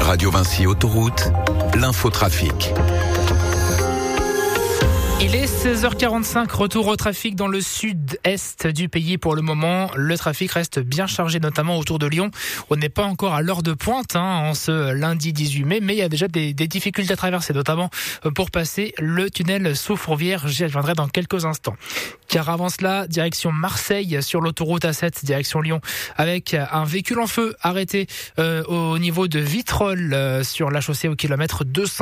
Radio Vinci Autoroute, l'infotrafic. Il est 16h45, retour au trafic dans le sud-est du pays pour le moment. Le trafic reste bien chargé, notamment autour de Lyon. On n'est pas encore à l'heure de pointe en ce lundi 18 mai, mais il y a déjà des difficultés à traverser, notamment pour passer le tunnel sous Fourvière. J'y reviendrai dans quelques instants. Car avant cela, direction Marseille sur l'autoroute A7, direction Lyon, avec un véhicule en feu arrêté au niveau de Vitrolles sur la chaussée au kilomètre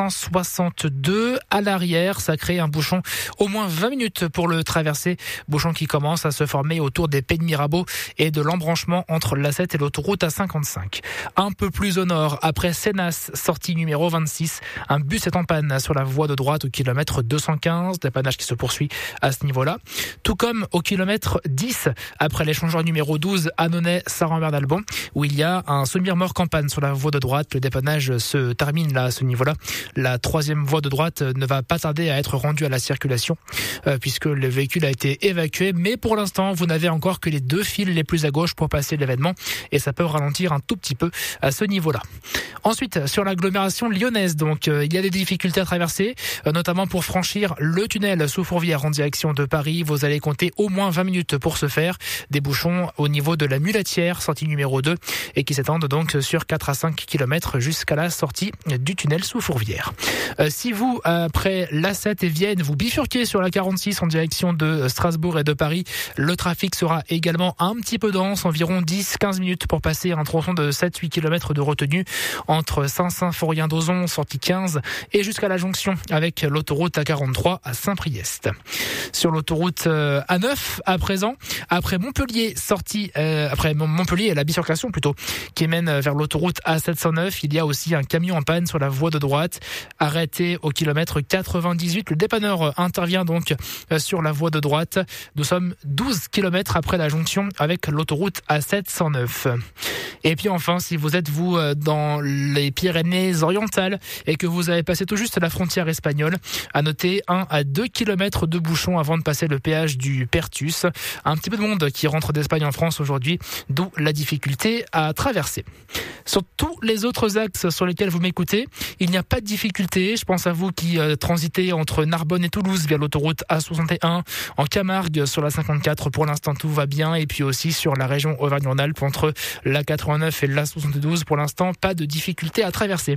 262. À l'arrière, ça crée un bouchon au moins 20 minutes pour le traverser. Bouchon qui commence à se former autour des Pays de Mirabeau et de l'embranchement entre l'A7 et l'autoroute A55. Un peu plus au nord, après Sénas, sortie numéro 26, un bus est en panne sur la voie de droite au kilomètre 215. Dépannage qui se poursuit à ce niveau-là. Tout comme au kilomètre 10, après l'échangeur numéro 12, Annonay-Saint-Rambert-d'Albon, où il y a un semi-remorque en panne sur la voie de droite. Le dépannage se termine là, à ce niveau-là. La troisième voie de droite ne va pas tarder à être rendue à la circulation, puisque le véhicule a été évacué. Mais pour l'instant, vous n'avez encore que les deux fils les plus à gauche pour passer l'événement, et ça peut ralentir un tout petit peu à ce niveau-là. Ensuite, sur l'agglomération lyonnaise, donc il y a des difficultés à traverser, notamment pour franchir le tunnel sous Fourvière en direction de Paris. Vous allez compter au moins 20 minutes pour ce faire. Des bouchons au niveau de la Mulatière, sortie numéro 2, et qui s'étendent donc sur 4 à 5 km jusqu'à la sortie du tunnel sous Fourvière. Si vous, après l'A7 et Vienne, vous bifurquez sur la 46 en direction de Strasbourg et de Paris, le trafic sera également un petit peu dense, environ 10-15 minutes pour passer un tronçon de 7-8 km de retenue entre Saint-Symphorien-d'Ozon, sortie 15, et jusqu'à la jonction avec l'autoroute A43 à Saint-Priest. Sur l'autoroute A9, à présent, après Montpellier, après Montpellier, la bifurcation plutôt, qui mène vers l'autoroute A709, il y a aussi un camion en panne sur la voie de droite, arrêté au kilomètre 98. Le dépanneur intervient donc sur la voie de droite. Nous sommes 12 km après la jonction avec l'autoroute A709. Et puis enfin, si vous êtes dans les Pyrénées-Orientales et que vous avez passé tout juste la frontière espagnole, à noter 1 à 2 km de bouchons avant de passer le péage du Pertus. Un petit peu de monde qui rentre d'Espagne en France aujourd'hui, d'où la difficulté à traverser. Sur tous les autres axes sur lesquels vous m'écoutez, il n'y a pas de difficulté. Je pense à vous qui transitez entre Narbonne et Toulouse via l'autoroute A61, en Camargue sur la 54. Pour l'instant, tout va bien. Et puis aussi sur la région Auvergne-Rhône-Alpes entre la 89 et la 72. Pour l'instant, pas de difficulté à traverser.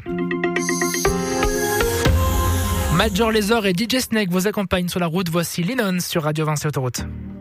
Major Lazer et DJ Snake vous accompagnent sur la route. Voici Lennon sur Radio Vinci Autoroute.